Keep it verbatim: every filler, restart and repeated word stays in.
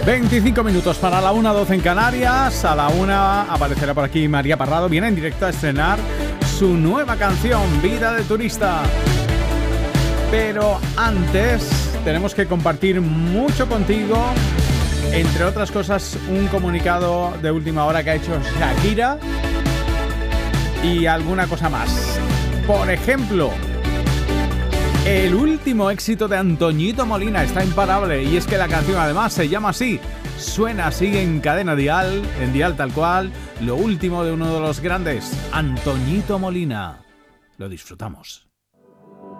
veinticinco minutos para la una, doce en Canarias. A la una aparecerá por aquí María Parrado. Viene en directo a estrenar su nueva canción, Vida de Turista. Pero antes tenemos que compartir mucho contigo. Entre otras cosas, un comunicado de última hora que ha hecho Shakira y alguna cosa más. Por ejemplo, el último éxito de Antoñito Molina está imparable, y es que la canción además se llama así, suena así en Cadena Dial, en Dial Tal Cual, lo último de uno de los grandes, Antoñito Molina. Lo disfrutamos.